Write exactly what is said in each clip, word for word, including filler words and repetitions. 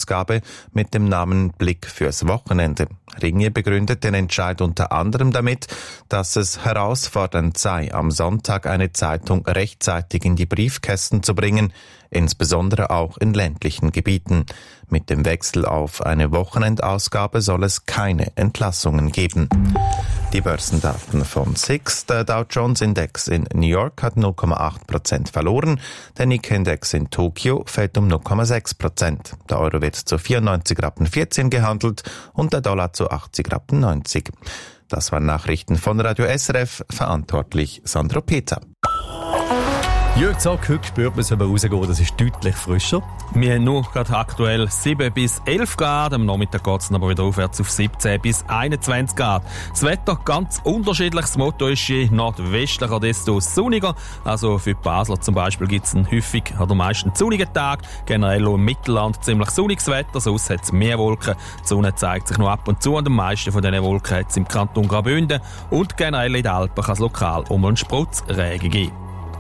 Ausgabe mit dem Namen Blick fürs Wochenende. Ringier begründet den Entscheid unter anderem damit, dass es herausfordernd sei, am Sonntag eine Zeitung rechtzeitig in die Briefkästen zu bringen, insbesondere auch in ländlichen Gebieten. Mit dem Wechsel auf eine Wochenendausgabe soll es keine Entlassungen geben. Die Börsendaten von S I X. Der Dow Jones Index in New York hat null Komma acht Prozent verloren. Der Nikkei-Index in Tokio fällt um null Komma sechs Prozent. Der Euro wird zu vierundneunzig Rappen vierzehn gehandelt und der Dollar zu achtzig Rappen neunzig. Das waren Nachrichten von Radio S R F, verantwortlich Sandro Peter. Jürg Zock, heute spürt man es, wenn man rausgeht, das ist deutlich frischer. Wir haben nur gerade aktuell sieben bis elf Grad, am Nachmittag geht es dann aber wieder aufwärts auf siebzehn bis einundzwanzig Grad. Das Wetter ganz unterschiedlich, das Motto ist je nordwestlicher, desto sonniger. Also für die Basler zum Beispiel gibt es einen häufig oder meistens sonnigen Tag, generell auch im Mittelland ziemlich sonniges Wetter, sonst hat es mehr Wolken, die Sonne zeigt sich noch ab und zu und am meisten von diesen Wolken hat es im Kanton Graubünden und generell in den Alpen kann es lokal um einen Sprotzregen geben.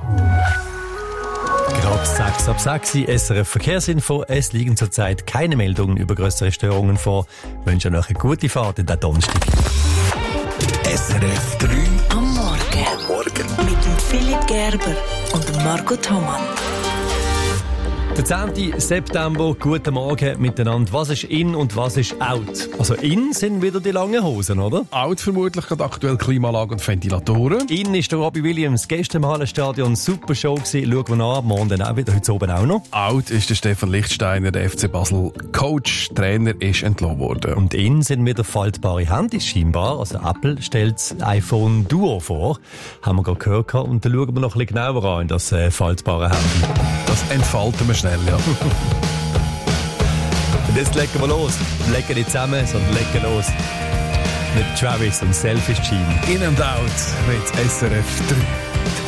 Gerade sechs ab sechs, S R F Verkehrsinfo. Es liegen zurzeit keine Meldungen über grössere Störungen vor. Ich wünsche euch eine gute Fahrt in den Donnerstag. S R F drei am Morgen. Am Morgen. Mit dem Philipp Gerber und dem Marco Thomann. Der zehnten September, guten Morgen miteinander. Was ist in und was ist out? Also in sind wieder die langen Hosen, oder? Out vermutlich gerade aktuell Klimaanlage und Ventilatoren. In ist der Robbie Williams gestern im Hallenstadion, super Show gewesen. Schauen wir nach, morgen dann auch wieder, heute oben auch noch. Out ist der Stefan Lichtsteiner, der F C Basel Coach, Trainer ist entlassen worden. Und in sind wieder faltbare Handys scheinbar. Also Apple stellt das iPhone Duo vor. Haben wir gerade gehört. Und dann schauen wir noch ein bisschen genauer an, das äh, faltbare Handy. Das entfalten wir schnell, ja. Und jetzt legen wir los. Legen nicht zusammen, sondern legen los. Mit Travis und Selfish Jean. In and out mit S R F drei.